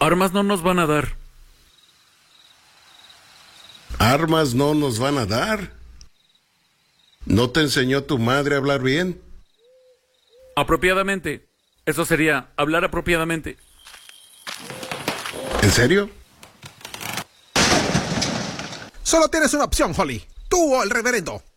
Armas no nos van a dar. ¿Armas no nos van a dar? ¿No te enseñó tu madre a hablar bien? Apropiadamente. Eso sería hablar apropiadamente. ¿En serio? Solo tienes una opción, Holly. Tú o el reverendo.